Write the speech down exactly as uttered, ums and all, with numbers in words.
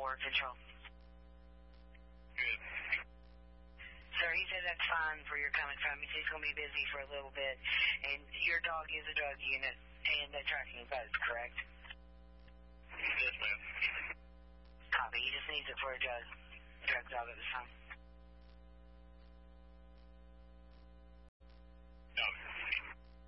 Border Patrol? Good. Sir, he said that's fine where you're coming from. He said he's going to be busy for a little bit. And your dog is a drug unit and a tracking post, correct? Yes, ma'am. Copy. He just needs it for a drug, drug dog at this time.